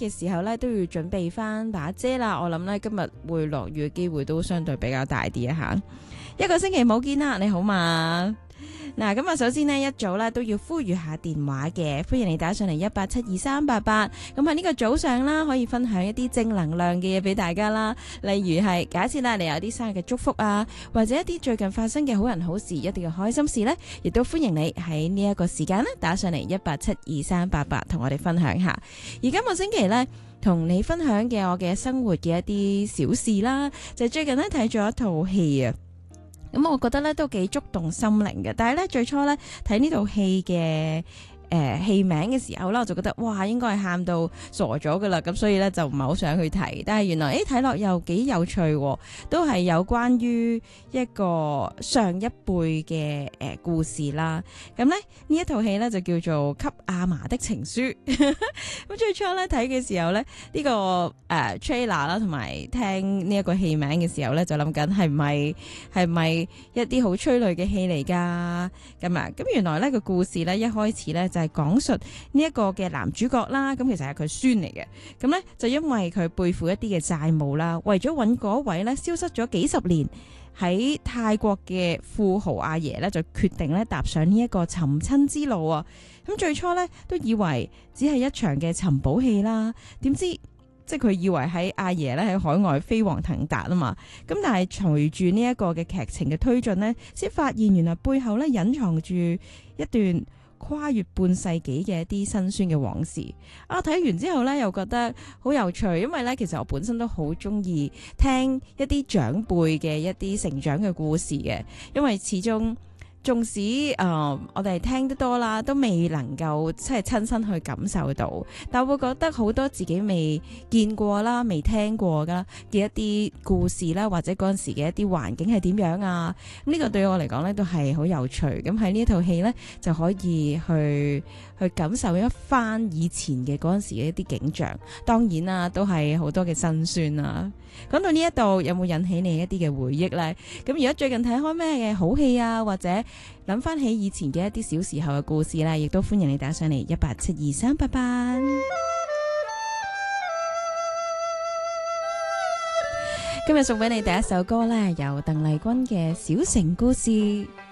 嘅時候咧，都要準備翻把遮啦。我諗咧今日會落雨嘅機會都相對比較大啲啊吓。一個星期冇見啦，你好嘛？嗱，咁啊，首先呢，一早咧都要呼籲下電話嘅，歡迎你打上嚟1872388。咁喺呢個早上啦，可以分享一啲正能量嘅嘢俾大家啦。例如係假設啦，你有啲生日嘅祝福啊，或者一啲最近發生嘅好人好事，一啲嘅開心事呢，亦都歡迎你喺呢一個時間呢打上嚟1872388，同我哋分享下。而今個星期呢，同你分享嘅我嘅生活嘅一啲小事啦，就最近呢睇咗一套戲啊。咁我覺得咧都幾觸動心靈嘅，但係咧最初咧睇呢套戲嘅戲名嘅時候啦，我就覺得哇，應該係喊到傻咗噶啦，咁所以咧就唔係好想去睇。但係原來睇落又幾有趣，都係有關於一個上一輩嘅故事啦。咁咧呢一套戲咧就叫做《給阿嫲的情書》。咁最初咧睇嘅時候咧，呢個trailer 啦，同埋聽呢一個戲名嘅時候咧，就諗緊係咪一啲好催淚嘅戲嚟噶？咁啊，咁原來咧個故事咧一開始咧就係講述呢一個嘅男主角啦，咁其實係佢孫嚟嘅。咁咧就因為佢背負一啲嘅債務啦，為咗揾嗰位咧消失咗幾十年喺泰國嘅富豪阿爺咧，就決定咧踏上呢一個尋親之路啊！咁最初咧都以為只係一場嘅尋寶戲啦，點知即係佢以為喺阿爺咧喺海外飛黃騰達啊嘛，咁但係隨住呢一個嘅劇情嘅推進呢，先發現原來背後咧隱藏住一段跨越半世紀嘅一啲辛酸嘅往事啊！睇完之後咧，又覺得好有趣，因為咧其實我本身都好中意聽一啲長輩嘅一啲成長嘅故事嘅，因為始終縱使我哋聽得多啦，都未能夠即係親身去感受到，但會覺得好多自己未見過啦、未聽過噶嘅一啲故事啦，或者嗰陣時嘅一啲環境係點樣啊？呢個對我嚟講咧都係好有趣。咁喺呢套戲咧就可以去感受一番以前嘅嗰陣時嘅一啲景象。當然啦，都係好多嘅辛酸啦。講到呢一度，有冇引起你一啲嘅回憶呢？咁如果最近睇開咩嘅好戲啊，或者諗翻起以前嘅一啲小時候嘅故事呢，亦都歡迎你打上嚟1872388。今日送俾你第一首歌呢，由鄧麗君嘅《小城故事》。